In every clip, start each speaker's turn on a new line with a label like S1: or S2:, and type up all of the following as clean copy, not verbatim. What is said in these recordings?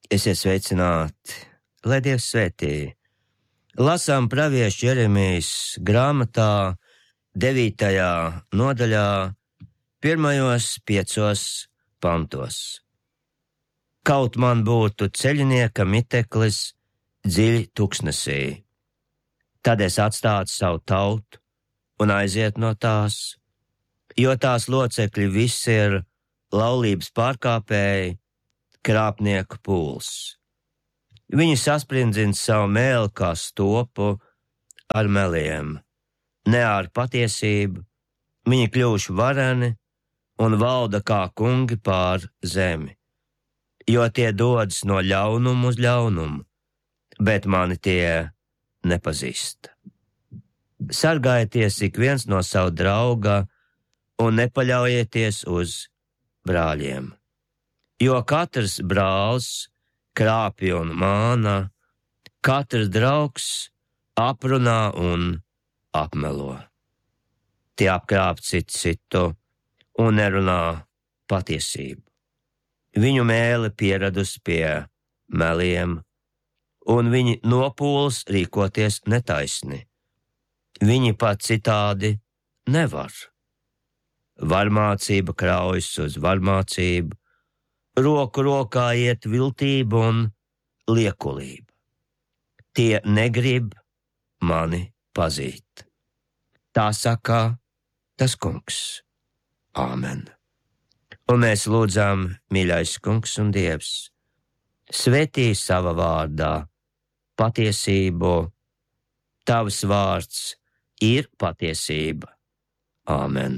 S1: Esiet sveicināti, lai Dievs svētī. Lasām praviešu Jeremijas grāmatā 9. nodaļā, 1. 5 pantos. Kaut man būtu ceļinieka miteklis dziļi tuksnesī, tad es atstātu savu tautu un aiziet no tās, jo tās locekļi visi ir laulības pārkāpēji, krāpnieku pūls. Viņi sasprindzina savu mēli kā stopu ar meliem, ne ar patiesību. Viņi kļuvuši vareni un valda kā kungi pār zemi, jo tie dodas no ļaunuma uz ļaunumu, bet mani tie nepazīst. Sargājieties ik viens no savu drauga un nepaļaujieties uz brāļiem, jo katrs brālis krāpj un māna, katrs draugs aprunā un apmelo. Tie apkrāp citu un nerunā patiesību. Viņu mēle pieradusi pie meliem, un viņi nopūlas rīkoties netaisni. Viņi pat citādi nevar. Varmācība kraujas uz varmācību, roku rokā iet viltība un liekulība. Tie negrib mani pazīt. Tā saka tas kungs. Āmen. Un mēs lūdzam, mīļais kungs un Dievs, svētī sava vārdā patiesību. Tavs vārds ir patiesība. Āmen.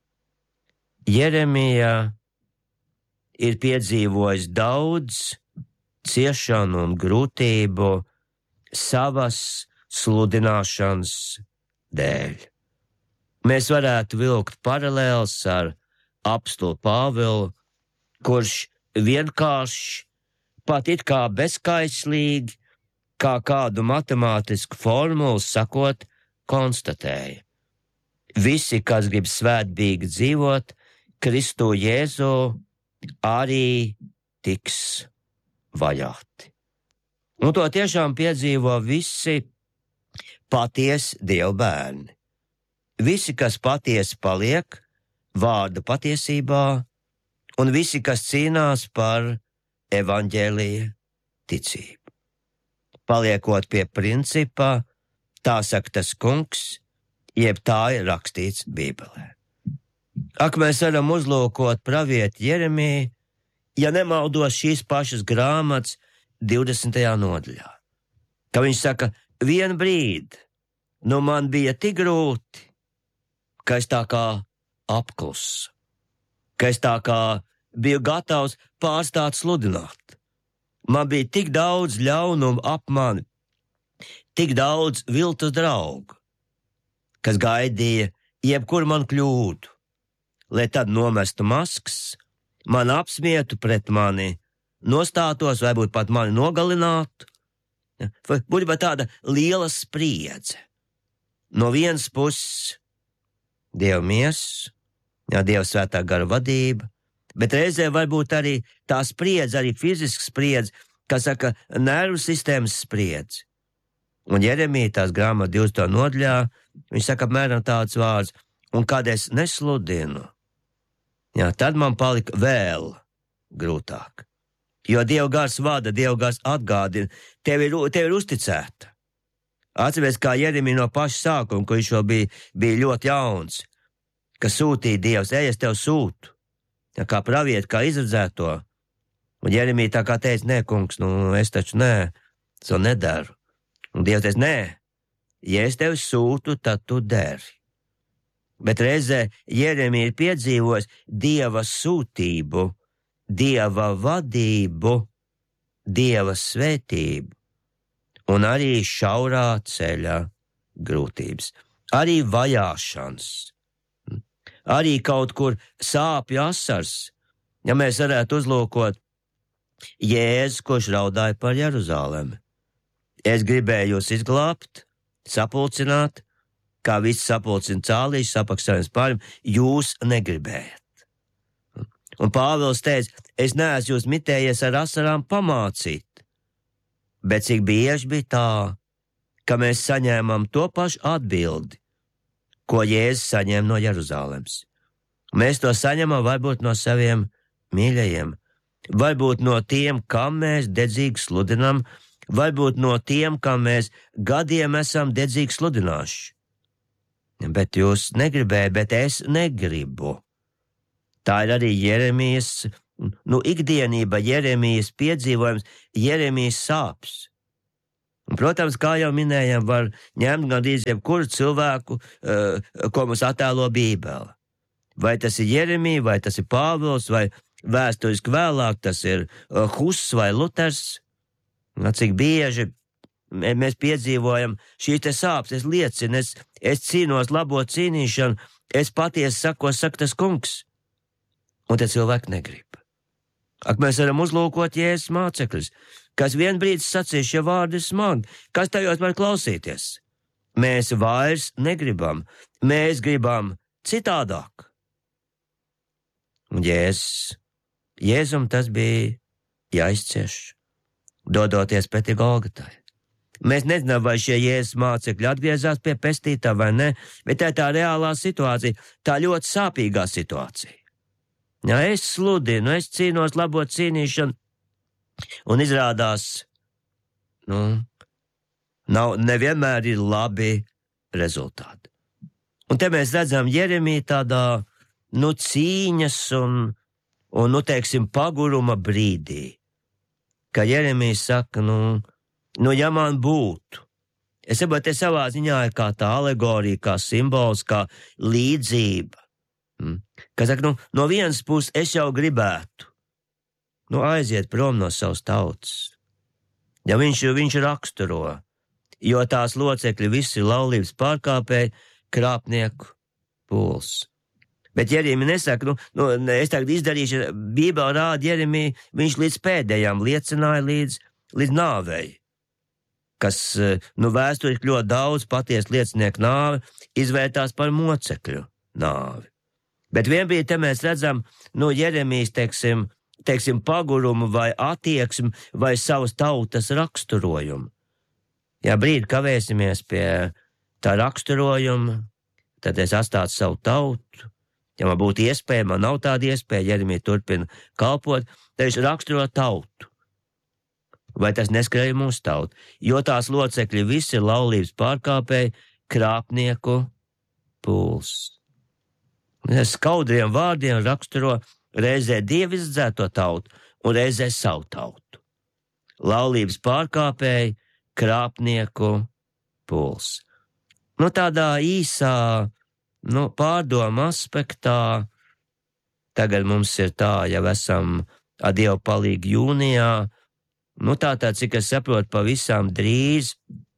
S1: Jeremija ir piedzīvojis daudz ciešanu un grūtību savas sludināšanas dēļ. Mēs varētu vilkt paralēles ar apostuli Pāvilu, kurš vienkārši, pat it kā bezskaislīgi, kā kādu matemātisku formulu sakot, konstatēja: visi, kas grib svētbīgi dzīvot Kristu Jēzu, arī tiks vajāti. Un to tiešām piedzīvo visi patiesi Dieva bērni. Visi, kas patiesi paliek vārda patiesībā, un visi, kas cīnās par evaņģēlija ticību. Paliekot pie principa, tā saka tas kungs, jeb tā ir rakstīts Bībelē. Ak, mēs varam uzlūkot pravieti Jeremiju, ja nemaldos šīs pašas grāmatas 20. nodaļā, ka viņš saka: vien brīdi, nu man bija tik grūti, ka es tā kā apklusu, ka es tā kā biju gatavs pārstāt sludināt. Man bija tik daudz ļaunumu ap mani, tik daudz viltus draugu, kas gaidīja jebkuru man kļūdu, lai tad nomestu maskas, man apsmietu pret mani, nostātos, varbūt pat mani nogalinātu. Būtu tāda liela spriedze. No vienas puses Dieva miers, Dieva svētā gara vadība, bet reizē varbūt arī tā spriedze, arī fiziska spriedze, kas saka nervu sistēmas spriedze. Un Jeremija tās grāmatas 20. nodaļā, viņš saka apmēram tāds vārds: un kad es nesludinu, tad man palika vēl grūtāk. Jo Dieva gars vada, Dieva gars atgādina, tev ir uzticēta. Atceries, kā Jeremija no paša sākuma, ko viņš vēl bija ļoti jauns, ka sūtīja Dievs: ej, es tev sūtu, kā pravieti, kā izredzēto. Un Jeremija tā kā teica: nē, kungs, es taču nē, es to nedaru. Un Dievs teica: nē, ja es tevi sūtu, tad tu dari. Bet reizē Jeremija ir piedzīvojis Dieva sūtību, Dieva vadību, Dieva svētību, un arī šaurā ceļa grūtības, arī vajāšanas, arī kaut kur sāpju asars. Ja mēs varētu uzlūkot Jēzu, kurš raudāja par Jeruzalemi. Es gribēju jūs izglābt, sapulcināt, kā visi sapulcina cālīši, sapakstājums pārim, jūs negribējat. Un Pāvils teica, es neesmu jūs mitējies ar asarām pamācīt, bet cik bieži bija tā, ka mēs saņēmām to pašu atbildi, ko Jēzus saņēma no Jeruzalemes. Mēs to saņemam varbūt no saviem mīļajiem, varbūt no tiem, kam mēs dedzīgi sludinam, varbūt no tiem, kam mēs gadiem esam dedzīgi sludinājuši. Bet jūs negribējat, bet es negribu. Tā ir arī Jeremijas, ikdienība, Jeremijas piedzīvojums, Jeremijas sāpes. Un, protams, kā jau minējām, var ņemt gandrīz jebkuru cilvēku, ko mums attēlo Bībele. Vai tas ir Jeremija, vai tas ir Pāvils, vai vēsturiski vēlāk tas ir Huss vai Luters. Cik bieži mēs piedzīvojam šīs te sāpes, es liecinu, es cīnos labo cīnīšanu, es patiesi saka tas kungs. Un te cilvēki negrib. Ak, mēs varam uzlūkot Jēzus mācekļus, kas vien brīdis sacīs, šie vārdi ir smagi, kas tajos var klausīties. Mēs vairs negribam, mēs gribam citādāk. Un Jēzum tas bija jāizcieš, dodoties pēc Golgatai. Mēs nezinām, vai šie Jēzus mācekļi atgriezās pie pestītā vai ne, bet tā reālā situācija, tā ļoti sāpīgā situācija. Ja es sludinu, es cīnos labo cīnīšanu, un izrādās, nevienmēr ir labi rezultāti. Un te mēs redzam Jeremiju tādā, cīņas un teiksim, paguruma brīdī, ka Jeremijs saka, ja man būtu, es saprotu, te savā ziņā ir kā tā alegorija, kā simbols, kā līdzība, ka saka, no vienas puses es jau gribētu, aiziet prom no savas tautas, ja viņš raksturo, jo tās locekļi visi laulības pārkāpēji, krāpnieku pūls. Bet Jeremija nesaka, es tagad izdarīšu, Bībele rāda Jeremiju, viņš līdz pēdējām liecināja līdz nāvei, kas, vēsturiski ļoti daudz patiesu liecinieku nāvi izvērtās par mocekļu nāvi. Bet vienbrīd te mēs redzam, Jeremijas, teiksim, pagurumu vai attieksmi vai savas tautas raksturojumu. Ja brīdi kavēsimies pie tā raksturojuma, tad es atstātu savu tautu. Ja man būtu iespēja, man nav tāda iespēja, Jeremija turpina kalpot, tad viņš raksturo tautu. Vai tas neskrēja mūsu tautu? Jo tās locekļi visi ir laulības pārkāpēji, krāpnieku pūls. Skaudriem vārdiem raksturo reizē Dievu izdzēto tautu un reizē savu tautu. Laulības pārkāpēji, krāpnieku pūls. Tādā īsā, pārdomu aspektā, tagad mums ir tā, jau esam ar Dievu palīgu jūnijā, tātad, cik es saprotu, pavisam drīz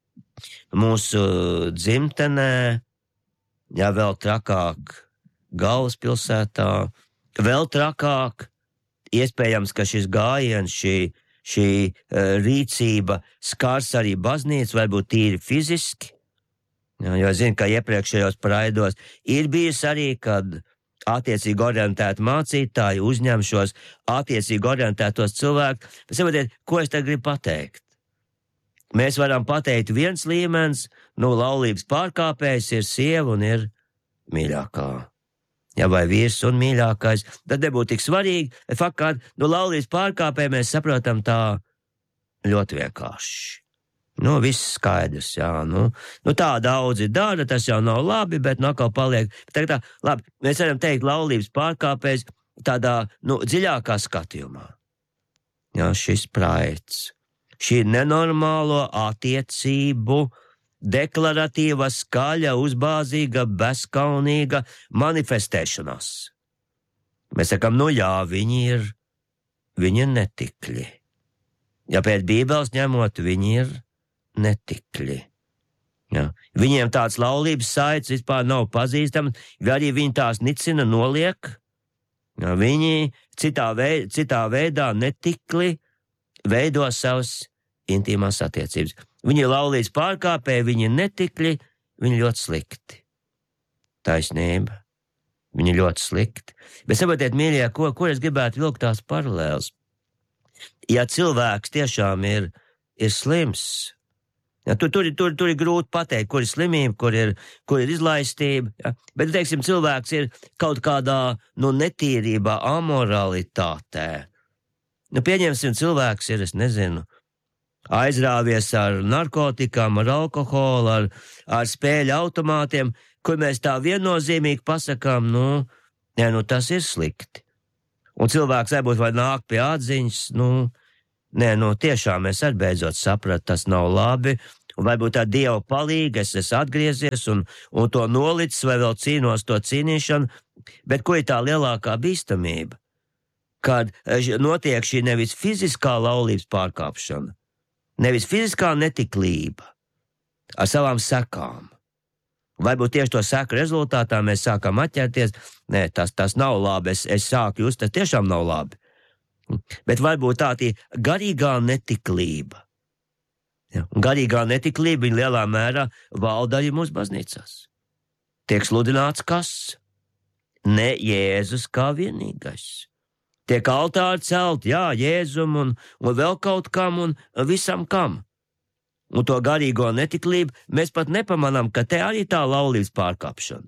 S1: mūsu dzimtenē, ja vēl trakāk galvaspilsētā, vēl trakāk, iespējams, ka šis gājiens, šī rīcība skars arī baznīcu, varbūt tīri fiziski, jo zinu, ka iepriekšējos paraidos ir bijis arī, kad attiecīgi orientēti mācītāji uzņem šos attiecīgi orientētos cilvēkus. Saprotiet, ko es te gribu pateikt? Mēs varam pateikt viens līmenis, laulības pārkāpējs ir sieva un ir mīļākā. Ja vai vīrs un mīļākais, tad nebūtu tik svarīgi. Fakā, laulības pārkāpēji mēs saprotam tā ļoti vienkārši. Viss skaidrs, jā, tā daudzi dara, tas jau nav labi, bet atkal paliek. Tā, labi, mēs varam teikt laulības pārkāpējs tādā, dziļākā skatījumā. Jā, šis praids, šī nenormālo attiecību, deklaratīva, skaļa, uzbāzīga, bezkaunīga manifestēšanās. Mēs sakam, jā, viņi ir netikļi. Ja pēc Bībeles ņemot, viņi ir netikļi. Ja. Viņiem tāds laulības saites vispār nav pazīstams, vai arī viņi tās nicina, noliek. Ja. Viņi citā veidā netikli veido savas intīmās attiecības. Viņi ir laulības pārkāpēji, viņi ir netikļi, viņi ļoti slikti. Taisnība. Viņi ļoti slikti. Bet saprotiet, mīļie, ko es gribētu vilkt tās paralēles? Ja cilvēks tiešām ir slims, ja, tur ir grūti pateikt, kur ir slimība, kur ir izlaistība, ja, bet, teiksim, cilvēks ir kaut kādā, netīrībā, amoralitātē. Pieņemsim, cilvēks ir, es nezinu, aizrāvies ar narkotikām, ar alkoholu, ar spēļu automātiem, kur mēs tā viennozīmīgi pasakām, tas ir slikti. Un cilvēks varbūt vai nāk pie atziņas, tiešām es arī beidzot sapratu, tas nav labi, un varbūt tā Dieva palīga, es esmu atgriezies un to nolicis, vai vēl cīnos to cīnīšanu, bet ko ir tā lielākā bīstamība? Kad notiek šī nevis fiziskā laulības pārkāpšana, nevis fiziskā netiklība ar savām sekām. Varbūt tieši to seku rezultātā mēs sākam atķerties, tas nav labi, es sāku just, tas tiešām nav labi. Bet varbūt tā garīgā netiklība. Ja, un garīgā netiklība viņa lielā mērā valda arī mūsu baznīcās. Tiek sludināts kas? Ne Jēzus kā vienīgais. Tiek altāri celt, Jēzum un vēl kaut kam un visam kam. Un to garīgo netiklību mēs pat nepamanām, ka te arī tā laulības pārkāpšana.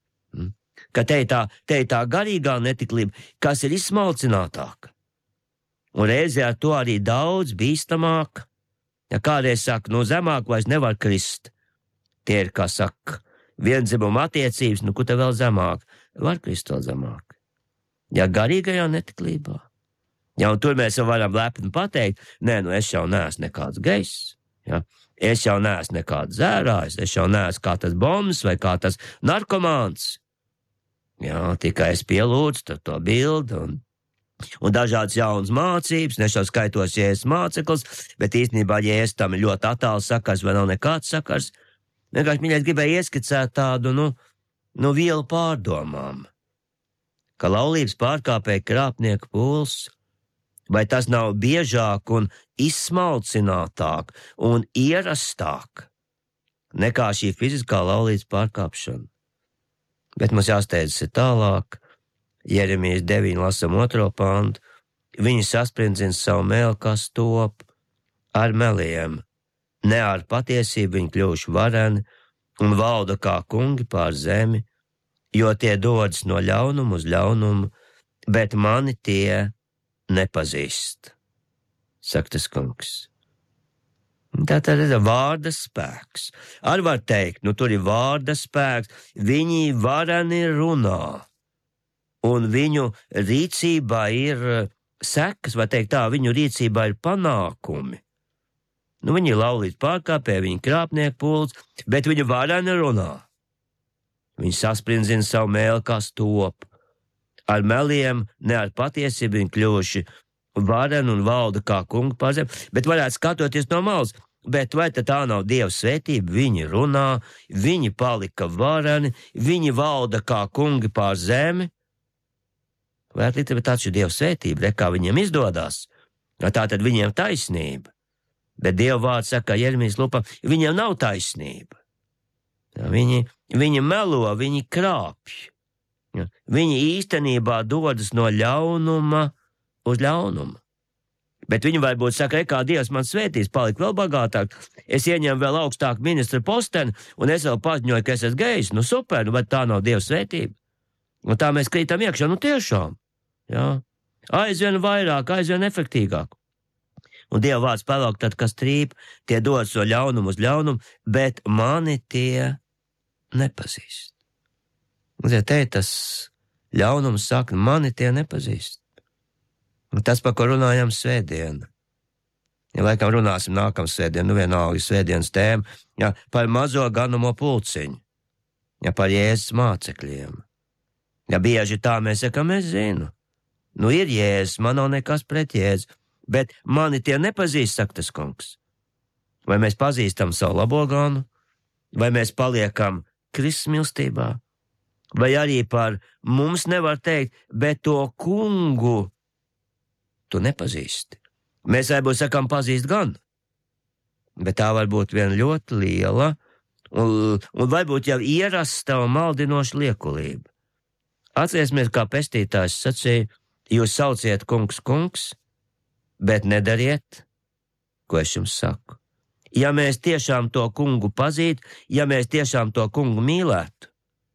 S1: Ka te ir tā garīgā netiklība, kas ir izsmalcinātāka. Un reizē ar to arī daudz bīstamāk. Ja kādreiz saka, zemāk vairs nevar krist. Tie ir, kā saka, viendzimuma attiecības, kur te vēl zemāk. Var krist vēl zemāk. Ja garīgajā netiklībā. Ja, un tur mēs varam lepni pateikt, es jau neesmu nekāds gejs. Ja? Es jau neesmu nekāds dzērājs, es jau neesmu kā tas bombs vai kā tas narkomāns. Ja, tikai es pielūdzu to bildi un dažādas jaunas mācības, nešau skaitos Jēzus māceklis, bet īstenībā Jēzus tam ir ļoti attāls sakars vai nav nekāds sakars. Vienkārši mīļais gribēja ieskicēt tādu, vielu pārdomām, ka laulības pārkāpēja krāpnieku pūls, vai tas nav biežāk un izsmalcinātāk un ierastāk nekā šī fiziskā laulības pārkāpšana. Bet mums jāsteidzas ir tālāk, Jeremijas 9 lasam 2. pantu, viņi sasprindzina savu mēli, kas top ar meliem, ne ar patiesību viņi kļuvuši vareni un valda kā kungi pār zemi, jo tie dodas no ļaunuma uz ļaunumu, bet mani tie nepazīst, saka tas kungs. Tā ir vārda spēks. Arī var teikt, tur ir vārda spēks, viņi vareni runā, un viņu rīcībā ir sekas, vai teikt tā, viņu rīcībā ir panākumi. Viņi ir laulības pārkāpēji, viņi krāpnieku pūls, bet viņi vareni runā. Viņi sasprindzina savu mēli, kas top. Ar meliem, ne ar patiesību viņi kļuvuši vareni un valda kā kungi pār zemi, bet varētu skatoties no malas, bet vai tā nav Dieva svētība? Viņi runā, viņi palika vareni, viņi valda kā kungi pār zemi. Varētu likt, bet tā ir Dieva svētība, kā viņiem izdodas. Tā tad viņiem taisnība. Bet Dieva vārds saka, Jeremijas lūpām, viņiem nav taisnība. Viņi melo, viņi krāpj. Viņi īstenībā dodas no ļaunuma uz ļaunumu. Bet viņi varbūt saka, kā Dievs man svētīs, palikt vēl bagātāk, es ieņemu vēl augstāku ministra posteni, un es vēl paziņoju, ka es esmu gejs, super, bet tā nav Dieva svētība. Un tā mēs krītam iekšā, tiešām. Jā. Aizvien vairāk, aizvien efektīgāk. Un Dieva vārds palāk tad, kas trīp, tie dodas no ļaunumu uz ļaunumu, bet mani tie nepazīst. Un te tas ļaunums saka, mani tie nepazīst. Un tas, par ko runājam svētdien. Ja laikam runāsim nākamā svētdien, vienalga svētdienas tēma, par mazo ganumo pulciņu, par Jēzus mācekļiem. Bieži tā mēs sakam, es zinu. Ir Jēzus, man nav nekas pret Jēzu, bet mani tie nepazīst, saka tas kungs. Vai mēs pazīstam savu labo ganu, vai mēs paliekam Kristus mīlestībā, vai arī par mums nevar teikt, bet to kungu tu nepazīsti. Mēs varbūt sakam pazīst gan, bet tā var būt viena ļoti liela un varbūt jau ierasta un maldinoša liekulība. Atcerēsimies, kā pestītājs sacīja, jūs sauciet kungs, kungs, bet nedariet, ko es jums saku. Ja mēs tiešām to kungu pazītu, ja mēs tiešām to kungu mīlētu,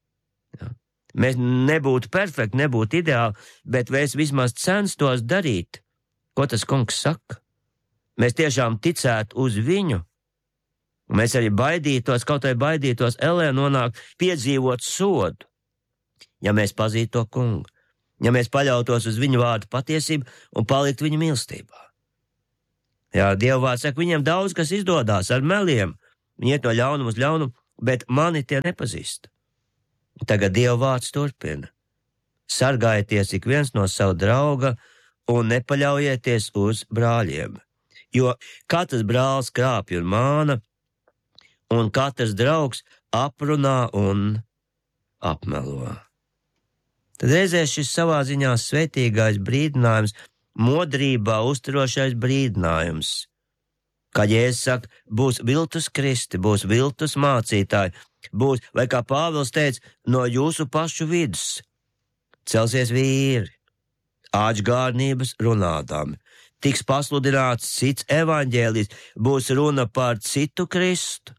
S1: mēs nebūtu perfekti, nebūtu ideāli, bet mēs vismaz censtos darīt, ko tas kungs saka. Mēs tiešām ticētu uz viņu. Mēs arī baidītos, kaut vai baidītos ellē nonākt, piedzīvot sodu, ja mēs pazītu to kungu, ja mēs paļautos uz viņu vārdu patiesību un paliktu viņa mīlestībā. Jā, Dieva vārds saka, viņiem daudz kas izdodās ar meliem, viņi iet no ļaunuma uz ļaunumu, bet mani tie nepazīst. Tagad Dieva vārds turpina. Sargājieties ik viens no sava drauga un nepaļaujieties uz brāļiem, jo katrs brālis krāpj un māna, un katrs draugs aprunā un apmelo. Tad reizē šis savā ziņā svētīgais brīdinājums, modrībā uzturošais brīdinājums, kā Jēzus saka, būs viltus kristi, būs viltus mācītāji, būs, vai kā Pāvils teica, no jūsu pašu vidus celsies vīri, āķgārnības runādami, tiks pasludināts cits evaņģēlijs, būs runa par citu Kristu,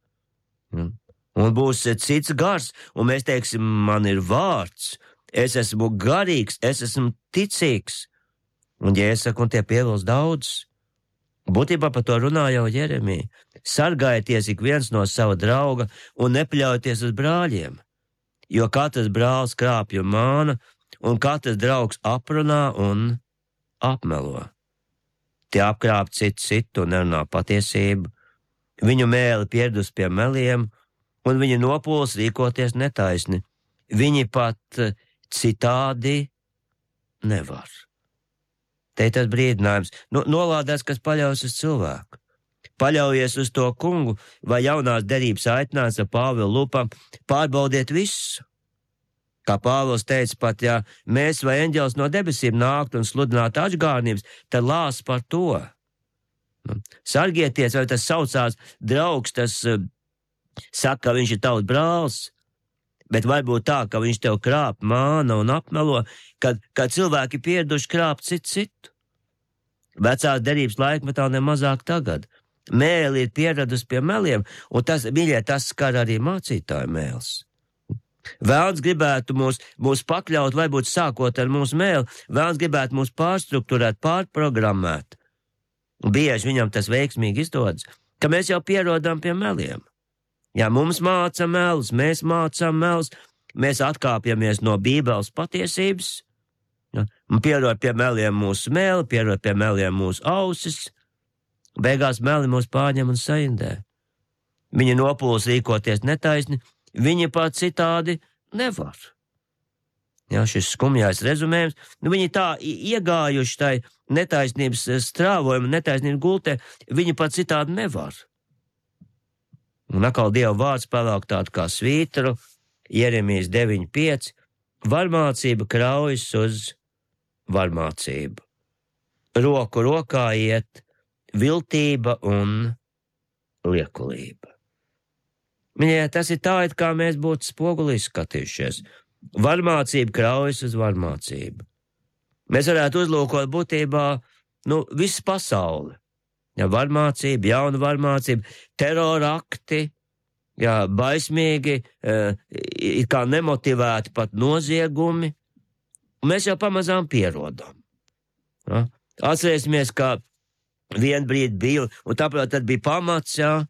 S1: un būs cits gars, un mēs teiksim, man ir vārds, es esmu garīgs, es esmu ticīgs, un Jēzus saka, un tie pievils daudz. Būtībā par to runā jau Jeremija. Sargājieties ik viens no sava drauga un nepaļaujieties uz brāļiem, jo katrs brālis krāpj un māna, un katrs draugs aprunā un apmelo. Tie apkrāp citu un nerunā patiesību, viņu mēli pieredus pie meliem, un viņa nopūles rīkoties netaisni. Viņi pat citādi nevar. Te ir tas brīdinājums, nolādēs, kas paļaujas uz cilvēku. Paļaujies uz to kungu, vai jaunās derības aicinājums ar Pāvila lūpām, pārbaudiet visu. Kā Pāvils teica, pat ja mēs vai eņģelis no debesīm nākt un sludināt atgādnības, tad lās par to. Sargieties, vai tas saucās draugs, tas saka, ka viņš ir tavs brālis, bet varbūt tā, ka viņš tev krāp, māna un apmelo, kad cilvēki pieraduši krāpt citu. Vecās derības laikmetā nemazāk tagad. Mēli ir pieradusi pie meliem, un tas, mīļie, tas skar arī mācītāju mēls. Vēlns gribētu mūs pakļaut, varbūt sākot ar mūsu mēli, vēlns gribētu mūs pārstruktūrēt, pārprogrammēt. Bieži viņam tas veiksmīgi izdodas, ka mēs jau pierodam pie meliem. Ja mums māca melus, mēs mācām melus, mēs atkāpjamies no Bībeles patiesības, un pierod pie meliem mūsu mēli, pierod pie meliem mūsu ausis, beigās meli mūs pārņem un saindē. Viņi nopūlas rīkoties netaisni, viņi pat citādi nevar. Jā, šis skumjais rezumējums, viņi tā iegājuši tai netaisnības strāvojumu, netaisnību gultē, viņi pat citādi nevar. Un atkal Dieva vārds pavēlk tādu kā svītru, Jeremijas 9:5, varmācība kraujas uz varmācību. Roku rokā iet viltība un liekulība. Mīļie, tas ir tā, it kā mēs būtu spogulī skatījušies. Varmācība kraujas uz varmācību. Mēs varētu uzlūkot būtībā, visu pasauli. Jā, varmācība, jauna varmācība, terorakti, jā, baismīgi, it kā nemotivēti pat noziegumi. Un mēs jau pamazām pierodam. Ja? Atcerēsimies, ka vien brīdi bija, un tāpēc tad bija pamats, jā,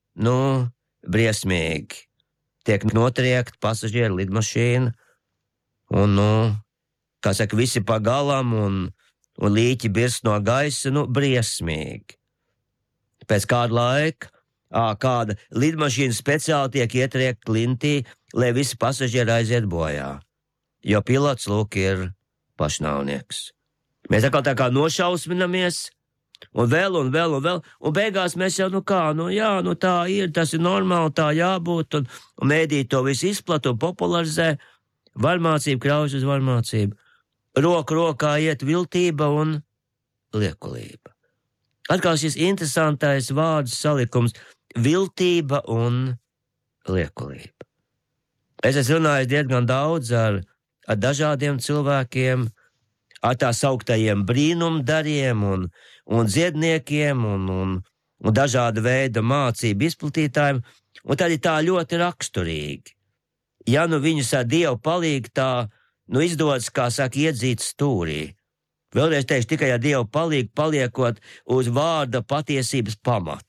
S1: briesmīgi. Tiek notriekt pasažieru lidmašīna, un, kā saka, visi pa galam, un līķi birst no gaisa, briesmīgi. Pēc kāda laika, kāda lidmašīna speciāli tiek ietriekt klintī, lai visi pasažieri aiziet bojā, jo pilots, lūk, ir pašnāvnieks. Mēs tā kā nošausminamies, un vēl, un beigās mēs jau, tā ir, tas ir normāli, tā jābūt, un mēdī to visu izplata un popularizē. Varmācība kraujas uz varmācību. Roku rokā iet viltība un liekulība. Atkal šis interesantais vārdu salikums – viltība un liekulība. Es esmu runājis diezgan daudz ar ar dažādiem cilvēkiem, ar tā sauktajiem brīnumdariem un dziedniekiem un dažāda veida mācību izplatītājiem, un tad ir tā ļoti raksturīgi. Ja nu viņus ar Dievu palīg tā, izdodas, kā saka, iedzīt stūrī. Vēlreiz teikšu, tikai ar Dievu palīg paliekot uz vārda patiesības pamata.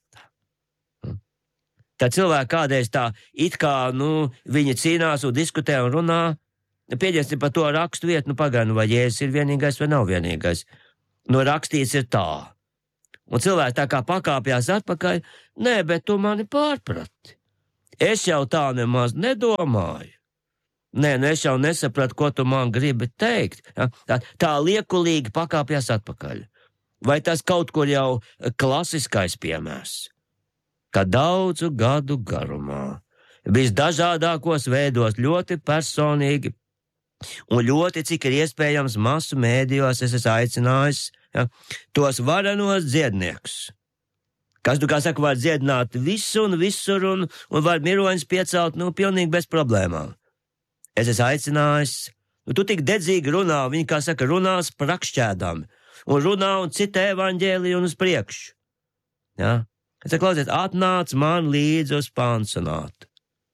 S1: Tad cilvēki kādreiz tā, it kā, viņi cīnās un diskutē un runā, pieņemsim par to rakstu vietu, pagaidām, vai Jēzus ir vienīgais vai nav vienīgais. Rakstīts ir tā. Un cilvēki tā kā pakāpjās atpakaļ, nē, bet tu mani pārprati. Es jau tā nemaz nedomāju. Nē, es jau nesapratu, ko tu man gribi teikt. Ja? Tā liekulīgi pakāpjās atpakaļ. Vai tas kaut kur jau klasiskais piemērs? Ka daudzu gadu garumā, visdažādākos veidos, ļoti personīgi un ļoti, cik ir iespējams, masu mēdījos es esmu aicinājis tos varenos dziedniekus, kas, kā saka, var dziedināt visu un visur un var miroņus piecelt, pilnīgi bez problēmām. Es esmu aicinājis, tu tik dedzīgi runā, viņi, kā saka, runās prakšķēdami, un runā un citē evaņģēliju un uz priekšu. Ja? Es saku, klausies, atnāc man līdzi uz pansionātu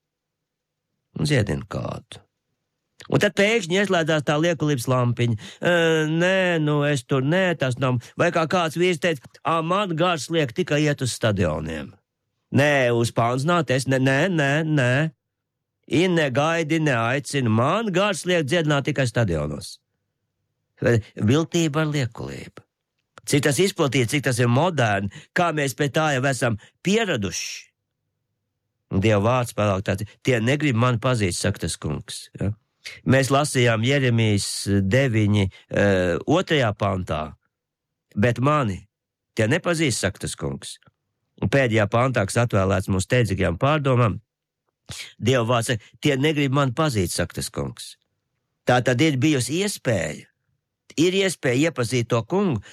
S1: un dziedini kādu. Un tad pēkšņi ieslēdzās tā liekulības lampiņa. Es tur, tas nav. Vai kā kāds vīrs teica, man gars liek tikai iet uz stadioniem. Nē, uz pansionātu es, nē. Inne gaidi, neaicina, man gars liek dziedināt tikai stadionos. Viltība ar liekulību. Cik tas izplatīts, cik tas ir moderni, kā mēs pie tā jau esam pieraduši. Un Dieva vārds pārāk tāds, tie negrib mani pazīt, saka tas kungs. Ja? Mēs lasījām Jeremijas 9, 2. pantā, bet mani tie nepazīst, saka tas kungs. Un pēdējā pantā, kas atvēlēts mūsu steidzīgajām pārdomām, Dieva vārds saka, tie negrib mani pazīt, saka tas kungs. Tā tad ir bijusi iespēja. Ir iespēja iepazīt to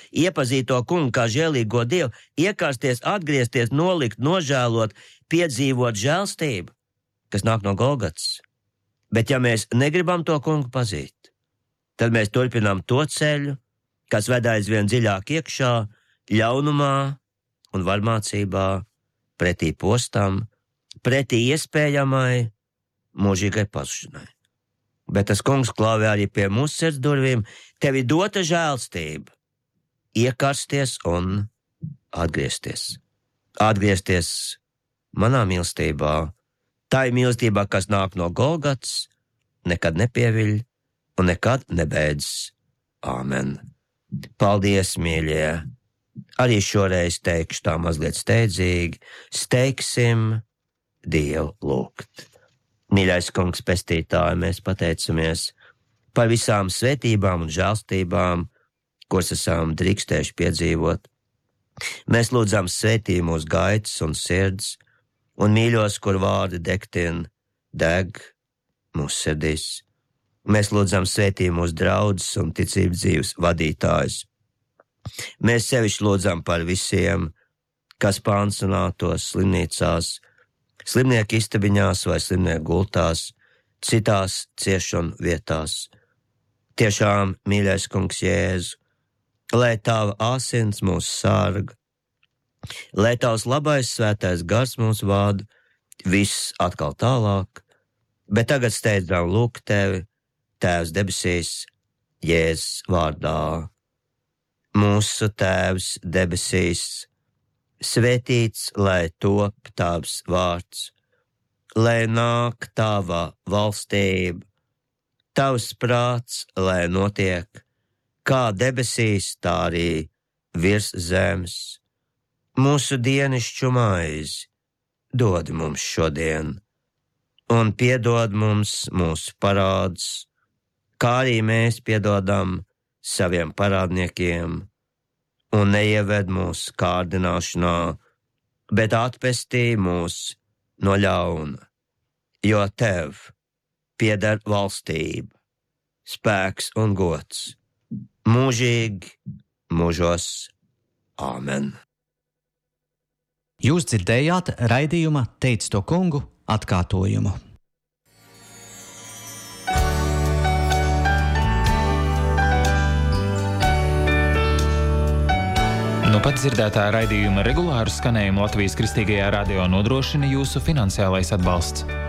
S1: kungu kā žēlīgo Dievu, iekārsties, atgriezties, nolikt, nožēlot, piedzīvot žēlstību, kas nāk no Golgatas. Bet ja mēs negribam to kungu pazīt, tad mēs turpinām to ceļu, kas ved aizvien dziļāk iekšā, ļaunumā un varmācībā, pretī postam, pretī iespējamai, mūžīgai pazušanai. Bet tas kungs klāvē arī pie mūsu sirds durvīm, tev ir dota žēlstība, iekarsties un atgriezties. Atgriezties manā mīlestībā, tā ir mīlestībā, kas nāk no Golgatas, nekad nepieviļ un nekad nebeidz. Āmen. Paldies, mīļie! Arī šoreiz teikšu tā mazliet steidzīgi, steigsim Dievu lūgt. Mīļais kungs pestītāji, mēs pateicamies par visām svētībām un žēlstībām, kuras esam drīkstējuši piedzīvot. Mēs lūdzam svētī mūsu gaitas un sirds, un mīļos, kur vārdi degtin, deg mūsu sirdīs. Mēs lūdzam svētī mūsu draudzes un ticības dzīves vadītājus. Mēs sevišķi lūdzam par visiem, kas pansionātos, slimnīcās, slimnieku istabiņās vai slimnieku gultās, citās ciešanu vietās. Tiešām, mīļais kungs Jēzu, lai tava asins mūs sarga, lai tavs labais svētais gars mūs vada, viss atkal tālāk, bet tagad steidzam lūgt tevi, Tēvs debesīs, Jēzus vārdā. Mūsu Tēvs debesīs, svētīts, lai top tavs vārds, lai nāk tava valstība, tavs prāts, lai notiek, kā debesīs, tā arī virs zemes. Mūsu dienišķu maizi dod mums šodien, un piedod mums mūsu parādus, kā arī mēs piedodam saviem parādniekiem, un neieved mūsu kārdināšanā, bet atpestī mūs no ļauna, jo tev pieder valstība, spēks un gods, mūžīgi, mūžos. Āmen.
S2: Jūs dzirdējāt raidījuma Teic to kungu atkārtojumu.
S3: Nu pat dzirdētā raidījuma regulāru skanējumu Latvijas Kristīgajā radio nodrošina jūsu finansiālais atbalsts.